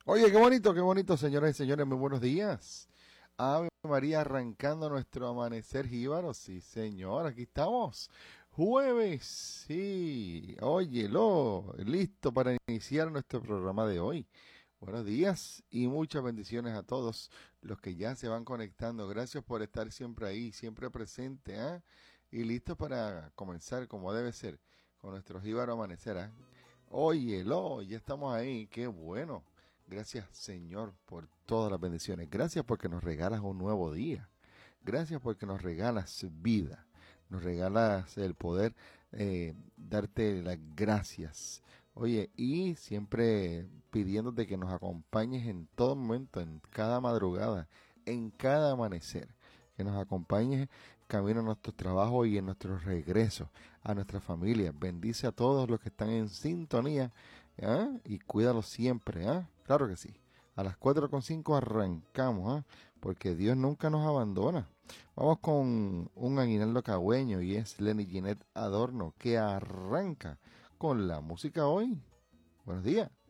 Oye, qué bonito, señoras y señores, muy buenos días. Ave María, arrancando nuestro amanecer jíbaro. Sí, señor, aquí estamos. Jueves, sí. Óyelo, listo para iniciar nuestro programa de hoy. Buenos días y muchas bendiciones a todos los que ya se van conectando. Gracias por estar siempre ahí, siempre presente, ¿ah? Y listos para comenzar como debe ser con nuestro jíbaro amanecer, ¿ah? Óyelo, ya estamos ahí, qué bueno. Gracias, Señor, por todas las bendiciones. Gracias porque nos regalas un nuevo día. Gracias porque nos regalas vida. Nos regalas el poder darte las gracias. Oye, y siempre pidiéndote que nos acompañes en todo momento, en cada madrugada, en cada amanecer. Que nos acompañes camino a nuestros trabajos y en nuestros regresos a nuestra familia. Bendice a todos los que están en sintonía, ¿ah? Y cuídalos siempre, ¿ah? Claro que sí. A las 4:05 arrancamos, ¿ah? Porque Dios nunca nos abandona. Vamos con un aguinaldo cagüeño y es Lenny Ginette Adorno que arranca con la música hoy. Buenos días.